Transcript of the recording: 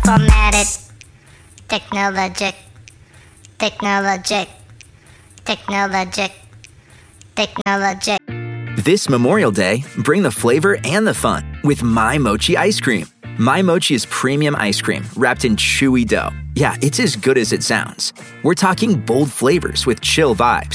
formatted. Technologic, technologic, technologic, technologic. This Memorial Day, bring the flavor and the fun with My Mochi ice cream. My Mochi is premium ice cream wrapped in chewy dough. Yeah, it's as good as it sounds. We're talking bold flavors with chill vibes.